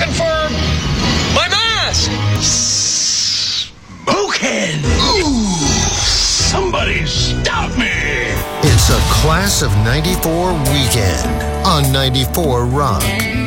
looking for my mask. Smoking. Ooh, somebody stop me. It's a Class of 94 weekend on 94 Rock.